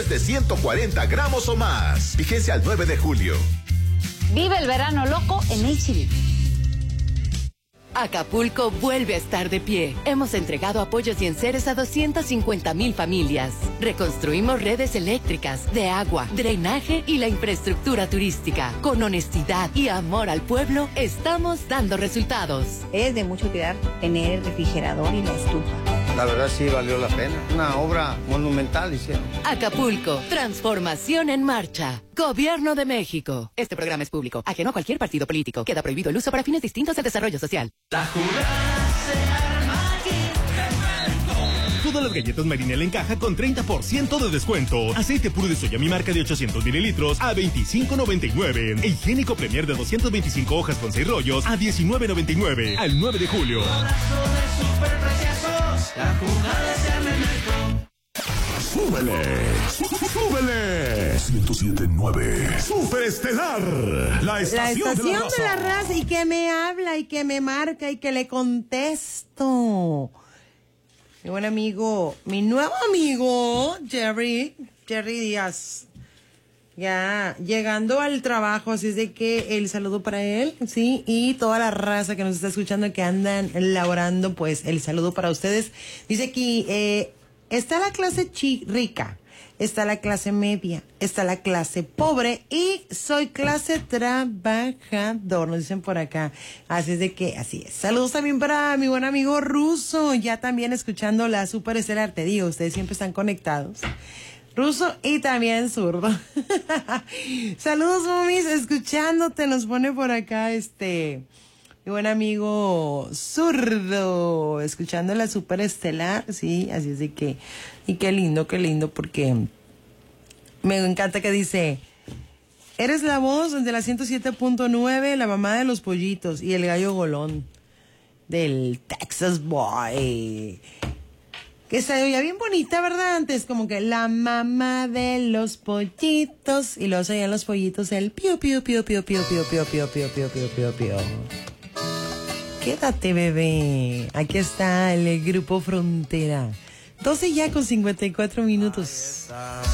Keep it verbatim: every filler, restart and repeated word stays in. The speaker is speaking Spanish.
porciones de ciento cuarenta gramos o más. Vigencia al nueve de julio. Vive el verano loco en H E B. Acapulco vuelve a estar de pie. Hemos entregado apoyos y enseres a doscientas cincuenta mil familias. Reconstruimos redes eléctricas, de agua, drenaje y la infraestructura turística. Con honestidad y amor al pueblo, estamos dando resultados. Es de mucho cuidar tener el refrigerador y la estufa. La verdad sí valió la pena. Una obra monumental hicieron. Acapulco, transformación en marcha. Gobierno de México. Este programa es público, ajeno a cualquier partido político. Queda prohibido el uso para fines distintos al desarrollo social. La jugada se arma aquí. Todas las galletas Marinela en caja con treinta por ciento de descuento. Aceite puro de soya mi marca de ochocientos mililitros a veinticinco noventa y nueve. E higiénico Premier de doscientas veinticinco hojas con seis rollos a diecinueve noventa y nueve. Al nueve de julio. La jugada se arma en México. ¡Súbele! ¡Súbele! ciento siete punto nueve. Superestelar. La estación, la estación de la raza. de la raza. Y que me habla y que me marca y que le contesto. Mi buen amigo, mi nuevo amigo, Jerry, Jerry Díaz. Ya llegando al trabajo, así es de que el saludo para él, sí, y toda la raza que nos está escuchando, que andan laborando, pues el saludo para ustedes. Dice aquí, eh, está la clase chi rica, está la clase media, está la clase pobre y soy clase trabajador, nos dicen por acá. Así es de que, así es. Saludos también para mi buen amigo Ruso, ya también escuchando la Super Estelar, te digo, ustedes siempre están conectados. Ruso y también zurdo. Saludos, momis, escuchándote, nos pone por acá este mi buen amigo zurdo, escuchando la Super Estelar, sí, así es de que, y qué lindo, qué lindo, porque me encanta que dice, eres la voz de la ciento siete punto nueve, la mamá de los pollitos y el gallo golón del Texas Boy. Que se oía bien bonita, ¿verdad? Antes, como que la mamá de los pollitos. Y luego se oían los pollitos el pío, pío, pío, pío, pío, pío, pío, pío, pío, pío, pío, pío, pío. Quédate, bebé. Aquí está el Grupo Frontera. doce ya con cincuenta y cuatro minutos.